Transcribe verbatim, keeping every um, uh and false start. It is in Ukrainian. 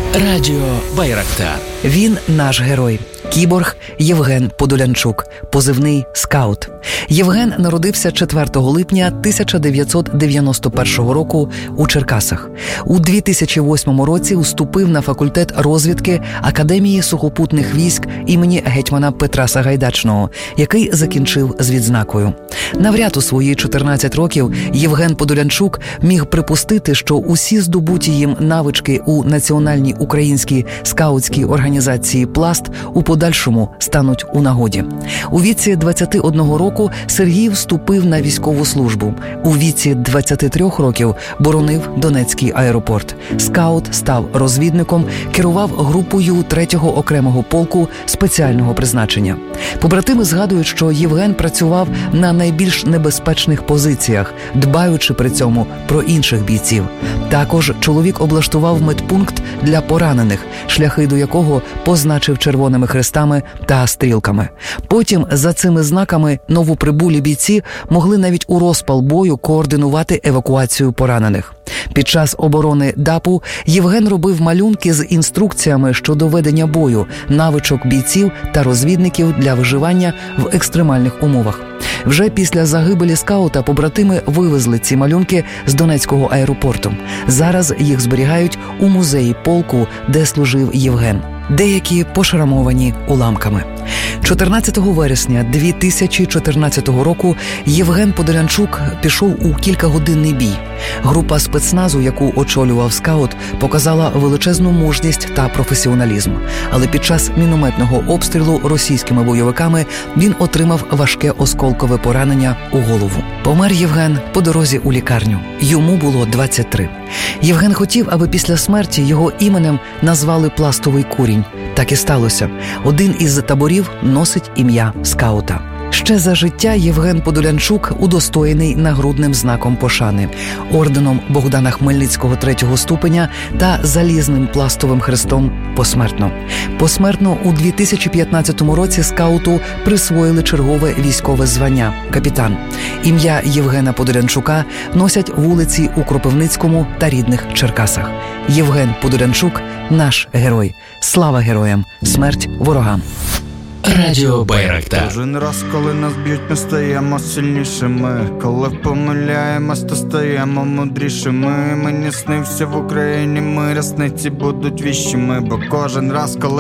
Радіо Байрактар. Він наш герой. Кіборг Євген Подолянчук, позивний «Скаут». Євген народився четвертого липня тисяча дев'ятсот дев'яносто першого року у Черкасах. У дві тисячі восьмому році вступив на факультет розвідки Академії сухопутних військ імені гетьмана Петра Сагайдачного, який закінчив з відзнакою. Навряд у свої чотирнадцять років Євген Подолянчук міг припустити, що усі здобуті їм навички у Національній українській скаутській організації «Пласт» у подальшому стануть у нагоді. У віці двадцяти одного року Сергій вступив на військову службу. У віці двадцяти трьох років боронив Донецький аеропорт. Скаут став розвідником, керував групою третього окремого полку спеціального призначення. Побратими згадують, що Євген працював на найбільш небезпечних позиціях, дбаючи при цьому про інших бійців. Також чоловік облаштував медпункт для поранених, шляхи до якого позначив червоними хрестами та стрілками. Потім за цими знаками новоприбулі бійці могли навіть у розпал бою координувати евакуацію поранених. Під час оборони ДАПу Євген робив малюнки з інструкціями щодо ведення бою, навичок бійців та розвідників для виживання в екстремальних умовах. Вже після загибелі скаута побратими вивезли ці малюнки з Донецького аеропорту. Зараз їх зберігають у музеї полку, де служив Євген. Деякі пошрамовані уламками. чотирнадцятого вересня дві тисячі чотирнадцятого року Євген Подолянчук пішов у кількагодинний бій. Група спецназу, яку очолював скаут, показала величезну мужність та професіоналізм. Але під час мінометного обстрілу російськими бойовиками він отримав важке осколкове поранення у голову. Помер Євген по дорозі у лікарню. Йому було двадцять три. Євген хотів, аби після смерті його іменем назвали «Пластовий курінь». Так і сталося. Один із таборів носить ім'я скаута. Ще за життя Євген Подолянчук удостоєний нагрудним знаком пошани, орденом Богдана Хмельницького третього ступеня та залізним пластовим хрестом посмертно. Посмертно у дві тисячі п'ятнадцятому році скауту присвоїли чергове військове звання – капітан. Ім'я Євгена Подолянчука носять вулиці у Кропивницькому та рідних Черкасах. Євген Подолянчук – наш герой. Слава героям! Смерть ворогам! Радіо Байрактар. Кожен раз, коли нас б'ють, ми стаємо сильнішими. Коли помиляємось, то стаємо мудрішими. Мені снився в Україні мир, рясниці будуть віщими. Бо кожен раз, коли